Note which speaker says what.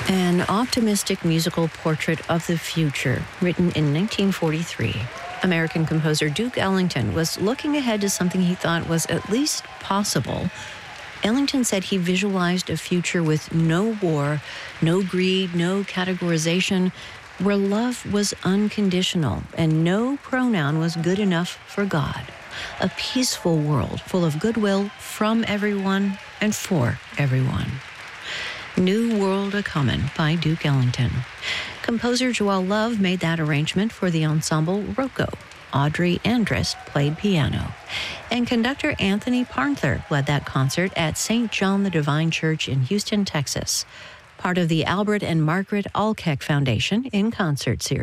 Speaker 1: An optimistic musical portrait of the future, written in 1943. American composer Duke Ellington was looking ahead to something he thought was at least possible. Ellington said he visualized a future with no war, no greed, no categorization, where love was unconditional and no pronoun was good enough for God. A peaceful world full of goodwill from everyone and for everyone. New World A-Comin' by Duke Ellington. Composer Joel Love made that arrangement for the ensemble Rocco. Audrey Andrist played piano. And conductor Anthony Parnther led that concert at St. John the Divine Church in Houston, Texas, part of the Albert and Margaret Alkeck Foundation in concert series.